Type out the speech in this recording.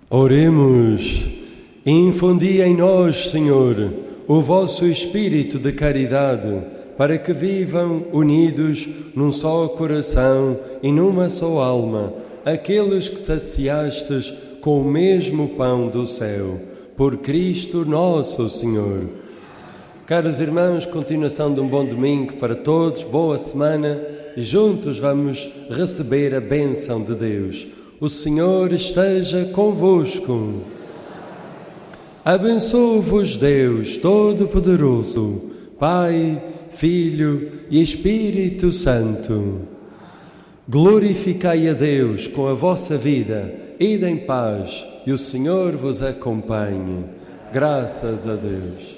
Oremos. Infundi em nós, Senhor, o vosso espírito de caridade, para que vivam unidos num só coração e numa só alma, aqueles que saciastes com o mesmo pão do céu, por Cristo nosso Senhor. Caros irmãos, continuação de um bom domingo para todos, boa semana, e juntos vamos receber a bênção de Deus. O Senhor esteja convosco. Abençoe-vos Deus Todo-Poderoso, Pai, Filho e Espírito Santo. Glorificai a Deus com a vossa vida, ide em paz, e o Senhor vos acompanhe. Graças a Deus.